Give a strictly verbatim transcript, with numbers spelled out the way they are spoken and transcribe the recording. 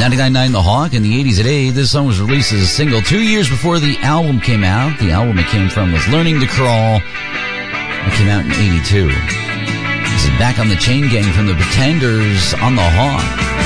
ninety-nine point nine The Hawk in the eighties at eight. This song was released as a single two years before the album came out. The album it came from was Learning to Crawl. It came out in eighty-two. This is Back on the Chain Gang from the Pretenders on The Hawk.